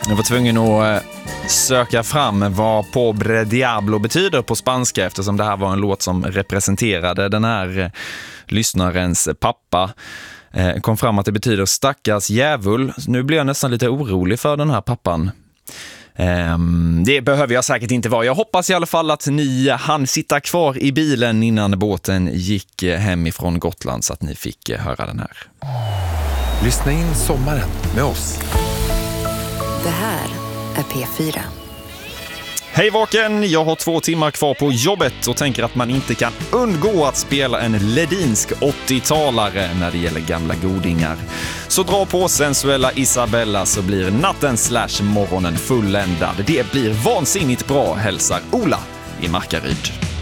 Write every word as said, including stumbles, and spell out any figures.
Jag var tvungen att söka fram vad Pobre Diablo betyder på spanska, eftersom det här var en låt som representerade den här lyssnarens pappa. Kom fram att det betyder stackars djävul. Nu blir jag nästan lite orolig för den här pappan. Det behöver jag säkert inte vara. Jag hoppas i alla fall att ni hann sitta kvar i bilen innan båten gick hem ifrån Gotland så att ni fick höra den här. Lyssna in sommaren med oss. Det här är P fyra. Hej Vaken, jag har två timmar kvar på jobbet och tänker att man inte kan undgå att spela en ledinsk åttiotalare när det gäller gamla godingar. Så dra på sensuella Isabella så blir natten slash morgonen fulländad. Det blir vansinnigt bra, hälsar Ola i Markaryd.